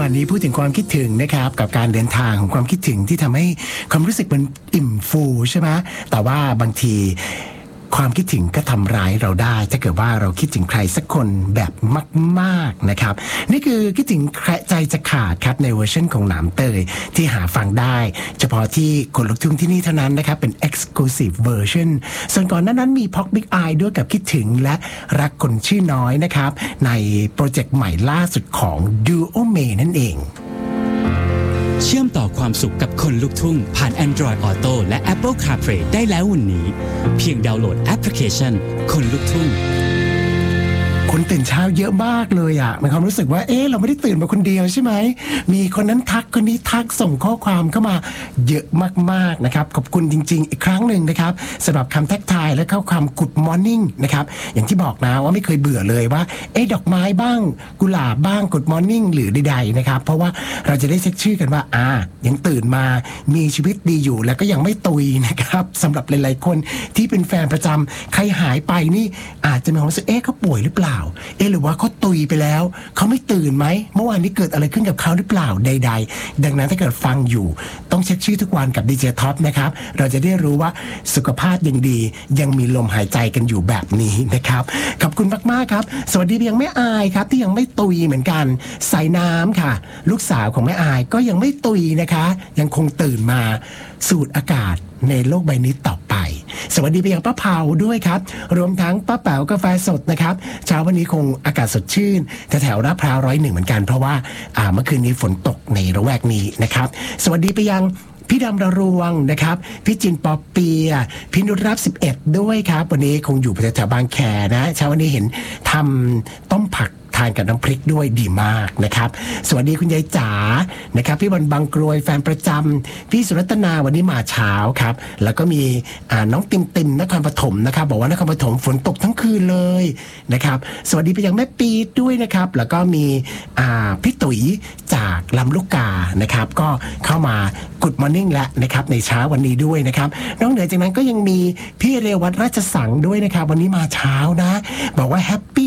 วานนี้พูดถึงความคิดถึงนะครับกับการเดินทางของความคิดถึงที่ทำให้ความรู้สึกมันอิ่มฟูใช่ไหมแต่ว่าบางทีความคิดถึงก็ทำร้ายเราได้ถ้าเกิดว่าเราคิดถึงใครสักคนแบบมากๆนะครับนี่คือคิดถึงใจจะขาดครับในเวอร์ชันของหนามเตยที่หาฟังได้เฉพาะที่คนลูกทุ่งที่นี่เท่านั้นนะครับเป็น exclusive version ส่วนก่อนหน้านั้นมี Pop Big Eye ด้วยกับคิดถึงและรักคนชื่อน้อยนะครับในโปรเจกต์ใหม่ล่าสุดของ Duo May นั่นเองเชื่อมต่อความสุขกับคนลูกทุ่งผ่าน Android Auto และ Apple CarPlay ได้แล้ววันนี้เพียงดาวน์โหลดแอปพลิเคชันคนลูกทุ่งคนตื่นเช้าเยอะมากเลยอ่ะมีความรู้สึกว่าเราไม่ได้ตื่นมาคนเดียวใช่ไหมมีคนนั้นทักคนนี้ทักส่งข้อความเข้ามาเยอะมากๆนะครับขอบคุณจริงๆอีกครั้งหนึ่งนะครับสำหรับคำทักทายและข้อความ Good Morning นะครับอย่างที่บอกนะว่าไม่เคยเบื่อเลยว่าดอกไม้บ้างกุหลาบบ้าง Good Morning หรือใดๆนะครับเพราะว่าเราจะได้เช็คชื่อกันว่ายังตื่นมามีชีวิตดีอยู่แล้วก็ยังไม่ตุยนะครับสำหรับหลายๆคนที่เป็นแฟนประจำใครหายไปนี่อาจจะมีความรู้สึกเขาป่วยหรือเปล่าหรือว่าเขาตุยไปแล้วเขาไม่ตื่นไหมเมื่อวานนี้เกิดอะไรขึ้นกับเขาหรือเปล่าใดๆดังนั้นถ้าเกิดฟังอยู่ต้องเช็คชื่อทุกวันกับดีเจท็อปนะครับเราจะได้รู้ว่าสุขภาพยังดียังมีลมหายใจกันอยู่แบบนี้นะครับขอบคุณมากๆครับสวัสดีไปยังแม่อายครับที่ยังไม่ตุยเหมือนกันสายน้ำค่ะลูกสาวของแม่อายก็ยังไม่ตุยนะคะยังคงตื่นมาสูดอากาศในโลกใบนี้ต่อไปสวัสดีไปยังป้าเผาด้วยครับรวมทั้งป้าแป๋วกาแฟสดนะครับเช้าวันนี้คงอากาศสดชื่นแถวลาดพร้าว101เหมือนกันเพราะว่าเมื่อคืนนี้ฝนตกในระแวกนี้นะครับสวัสดีไปยังพี่ดำระรวงนะครับพี่จินปอเปียพี่นุชรับ11ด้วยครับวันนี้คงอยู่แถวบางแคนะเช้าวันนี้เห็นทำต้มผักทานกับน้ำพริกด้วยดีมากนะครับสวัสดีคุณยายจ๋านะครับพี่บอลบางกรวยแฟนประจำพี่สุรัตนาวันนี้มาเช้าครับแล้วก็มีน้องติมนครปฐมนะครับบอกว่านครปฐมฝนตกทั้งคืนเลยนะครับสวัสดีไปยังแม่ปีดด้วยนะครับแล้วก็มีพี่ตุ๋ยจากลำลูกกานะครับก็เข้ามาGood Morning แล้วนะครับในเช้าวันนี้ด้วยนะครับนอกเหนือจากนั้นก็ยังมีพี่เรวัตราชสังด้วยนะครับวันนี้มาเช้านะบอกว่า Happy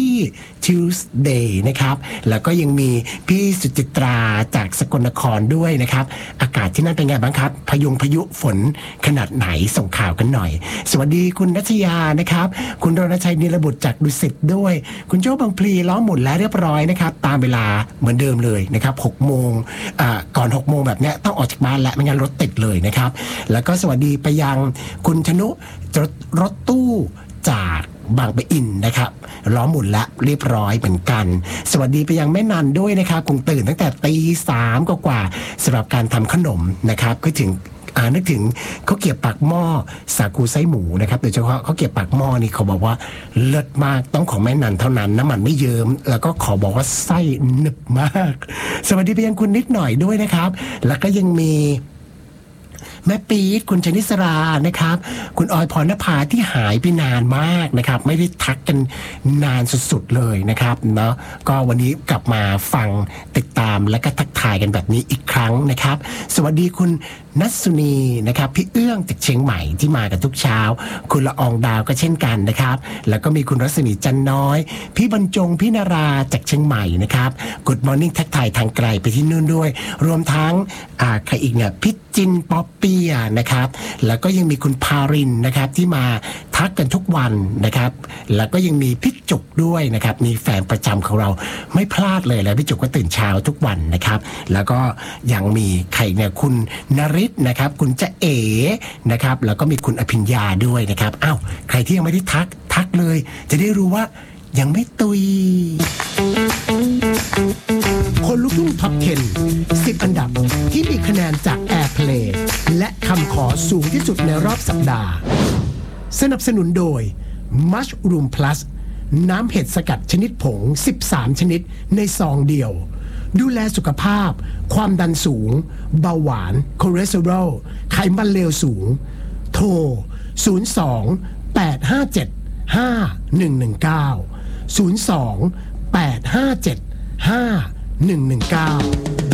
Tuesday นะครับแล้วก็ยังมีพี่สุจิตราจากสกลนครด้วยนะครับอากาศที่นั่นเป็นไงบ้างครับพายุฝนขนาดไหนส่งข่าวกันหน่อยสวัสดีคุณนัชยานะครับคุณรณชัยนิรบุตรจากดุสิตด้วยคุณโจ้บางพลีล้อหมุนแล้วเรียบร้อยนะครับตามเวลาเหมือนเดิมเลยนะครับ6 โมงก่อน6 โมงแบบนี้ต้องออกจากบ้านแล้วไม่งั้นรถติดเลยนะครับแล้วก็สวัสดีไปยังคุณธนุรถตู้จากบางปะอินนะครับล้อหมุนละเรียบร้อยเหมือนกันสวัสดีไปยังแม่นันด้วยนะครับคงตื่นตั้งแต่ตี 3กว่าสำหรับการทำขนมนะครับก็ถึงนึกถึงเขาเก็บปากหม้อสาคูไส้หมูนะครับโดยเฉพาะเขาเก็บปากหม้อนี่เขาบอกว่าเลิศมากต้องของแม่นันเท่านั้นน้ำมันไม่เยิ้มแล้วก็ขอบอกว่าไส้หนึบมากสวัสดีไปยังคุณนิดหน่อยด้วยนะครับแล้วก็ยังมีแม่ปี๊ดคุณชนิสรานะครับคุณออยพรณภาที่หายไปนานมากนะครับไม่ได้ทักกันนานสุดๆเลยนะครับเนาะก็วันนี้กลับมาฟังติดตามและก็ทักทายกันแบบนี้อีกครั้งนะครับสวัสดีคุณนัสสุนีนะครับพี่เอื้องจากเชียงใหม่ที่มากันทุกเช้าคุณละอองดาวก็เช่นกันนะครับแล้วก็มีคุณรัศมีจันน้อยพี่บรรจงพี่นาราจากเชียงใหม่นะครับ Good Morning ทักทายทางไกลไปที่นู่นด้วยรวมทั้งใครอีกเนี่ยพี่จินป๊อปปี้นะครับแล้วก็ยังมีคุณพารินนะครับที่มาทักกันทุกวันนะครับแล้วก็ยังมีพี่จุกด้วยนะครับมีแฟนประจำของเราไม่พลาดเลยแล้วพี่จุกก็ตื่นเช้าทุกวันนะครับแล้วก็ยังมีใครเนี่ยคุณนริศนะครับคุณจะเอ๋นะครับแล้วก็มีคุณอภิญญาด้วยนะครับอ้าวใครที่ยังไม่ได้ทักเลยจะได้รู้ว่ายังไม่ตุยคนลูกทุ่งท็อป 10 10 อันดับที่มีคะแนนจาก Airplay และคำขอสูงที่สุดในรอบสัปดาห์สนับสนุนโดย Mushroom Plus น้ำเห็ดสกัดชนิดผง13ชนิดในซองเดียวดูแลสุขภาพความดันสูงเบาหวานคอเลสเตอรอลไขมันเลวสูงโทร02 857 5119 02 857 5119